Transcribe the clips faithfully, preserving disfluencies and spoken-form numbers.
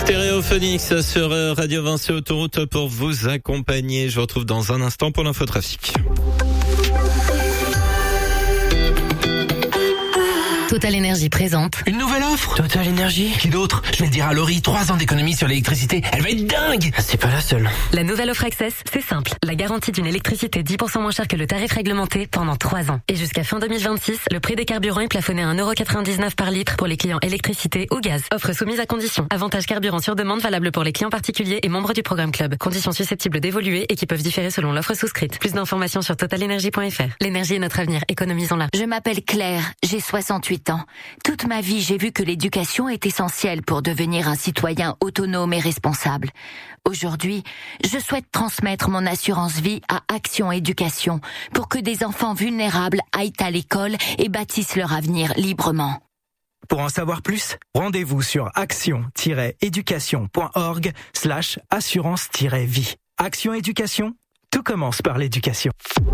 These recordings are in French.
Stéréophonix sur Radio Vinci Autoroute pour vous accompagner. Je vous retrouve dans un instant pour l'infotrafic. Total Énergie présente une nouvelle offre. Total Énergie. Qui d'autre? Je vais le dire à Laurie, trois ans d'économie sur l'électricité. Elle va être dingue. C'est pas la seule. La nouvelle offre Access, c'est simple. La garantie d'une électricité dix pour cent moins chère que le tarif réglementé pendant trois ans. Et jusqu'à fin deux mille vingt-six, le prix des carburants est plafonné à un euro quatre-vingt-dix-neuf par litre pour les clients électricité ou gaz. Offre soumise à conditions. Avantage carburant sur demande valable pour les clients particuliers et membres du programme Club. Conditions susceptibles d'évoluer et qui peuvent différer selon l'offre souscrite. Plus d'informations sur total énergie point f r. L'énergie est notre avenir. Économisons-la. Je m'appelle Claire, j'ai soixante-huit ans. Toute ma vie, j'ai vu que l'éducation est essentielle pour devenir un citoyen autonome et responsable. Aujourd'hui, je souhaite transmettre mon assurance vie à Action Éducation pour que des enfants vulnérables aillent à l'école et bâtissent leur avenir librement. Pour en savoir plus, rendez-vous sur action-éducation.org slash assurance-vie. Action Éducation, tout commence par l'éducation.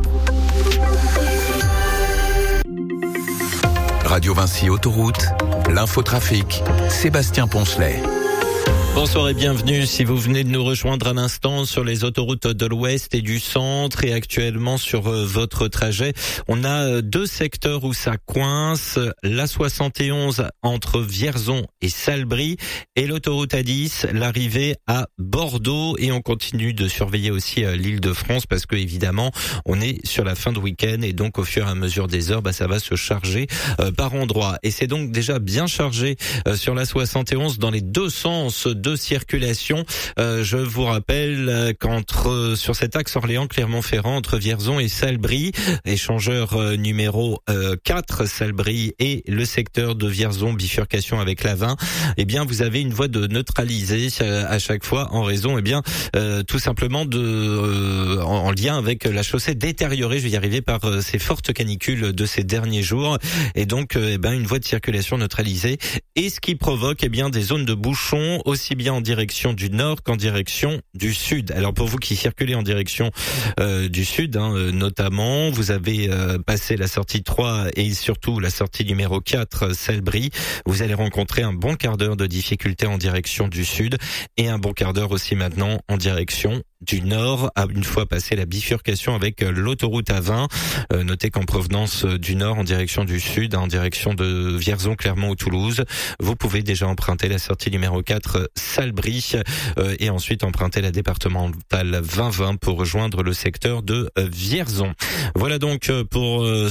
Radio Vinci Autoroute, l'infotrafic, Sébastien Poncelet. Bonsoir et bienvenue si vous venez de nous rejoindre à l'instant sur les autoroutes de l'Ouest et du Centre et actuellement sur euh, votre trajet. On a euh, deux secteurs où ça coince, la soixante et onze entre Vierzon et Salbris et l'autoroute A dix, l'arrivée à Bordeaux, et on continue de surveiller aussi euh, l'Île-de-France parce que évidemment on est sur la fin de week-end et donc au fur et à mesure des heures, bah, ça va se charger euh, par endroits. Et c'est donc déjà bien chargé euh, sur la soixante et onze dans les deux sens de circulation. Euh, je vous rappelle euh, qu'entre euh, sur cet axe Orléans-Clermont-Ferrand entre Vierzon et Salbris, échangeur euh, numéro euh, quatre Salbris et le secteur de Vierzon, bifurcation avec la vingt, eh bien vous avez une voie de neutralisée euh, à chaque fois en raison eh bien euh, tout simplement de euh, en, en lien avec la chaussée détériorée, je vais y arriver, par euh, ces fortes canicules de ces derniers jours, et donc euh, eh bien une voie de circulation neutralisée, et ce qui provoque eh bien des zones de bouchons aussi bien en direction du nord qu'en direction du sud. Alors pour vous qui circulez en direction euh, du sud, hein, euh, notamment, vous avez euh, passé la sortie trois et surtout la sortie numéro quatre Salbris. Vous allez rencontrer un bon quart d'heure de difficulté en direction du sud et un bon quart d'heure aussi maintenant en direction du nord, à une fois passé la bifurcation avec l'autoroute A vingt. Euh, notez qu'en provenance du nord en direction du sud, en direction de Vierzon, Clermont ou Toulouse, vous pouvez déjà emprunter la sortie numéro quatre Salbris euh, et ensuite emprunter la départementale vingt vingt pour rejoindre le secteur de euh, Vierzon. Voilà donc pour euh,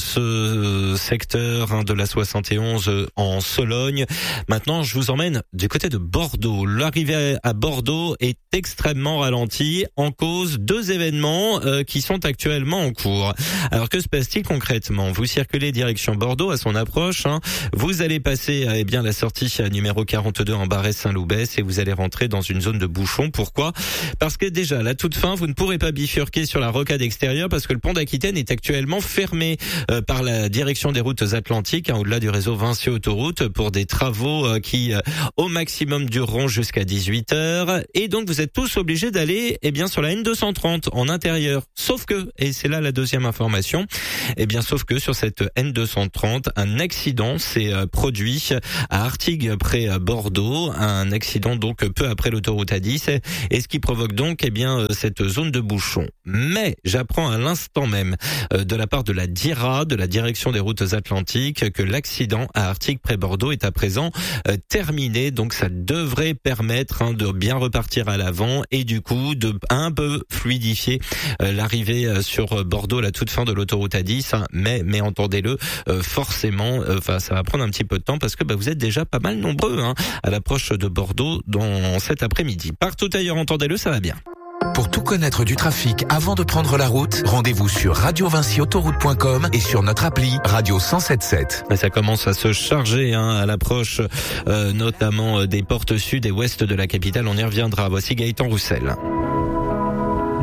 ce secteur hein, de la soixante et onze euh, en Sologne. Maintenant, je vous emmène du côté de Bordeaux. L'arrivée à Bordeaux est extrêmement ralentie en cause deux événements euh, qui sont actuellement en cours. Alors que se passe-t-il concrètement? Vous circulez direction Bordeaux à son approche, hein. Vous allez passer eh bien la sortie numéro quarante-deux en Barès-Saint-Loubès et vous allez rentrer dans une zone de bouchon. Pourquoi? Parce que déjà, à la toute fin, vous ne pourrez pas bifurquer sur la rocade extérieure parce que le pont d'Aquitaine est actuellement fermé euh, par la direction des routes atlantiques, hein, au-delà du réseau Vinci Autoroute, pour des travaux euh, qui, euh, au maximum, dureront jusqu'à dix-huit heures. Et donc, vous êtes tous obligés d'aller eh bien sur la N deux cent trente en intérieur. Sauf que, et c'est là la deuxième information, eh bien sauf que sur cette N deux cent trente, un accident s'est euh, produit à Artigues près à Bordeaux, un accident donc peu après l'autoroute A dix, et ce qui provoque donc eh bien euh, cette zone de bouchon. Mais j'apprends à l'instant même euh, de la part de la D I R A, de la direction des routes atlantiques, que l'accident à Artigues près Bordeaux est à présent euh, terminé, donc ça devrait permettre hein, de bien repartir à l'avant et du coup de un peu fluidifier euh, l'arrivée euh, sur Bordeaux à la toute fin de l'autoroute A dix, hein, mais mais entendez-le, euh, forcément, enfin euh, ça va prendre un petit peu de temps parce que bah, vous êtes déjà pas mal nombreux hein, à l'approche de Bordeaux dans cet après-midi. Partout ailleurs, entendez-le, ça va bien. Pour tout connaître du trafic avant de prendre la route, rendez-vous sur radio vinci autoroute point com et sur notre appli Radio cent sept sept. Et ça commence à se charger hein, à l'approche euh, notamment euh, des portes sud et ouest de la capitale. On y reviendra. Voici Gaëtan Roussel.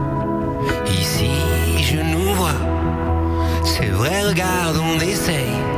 Ici, je nous vois. C'est vrai, regarde, on essaye.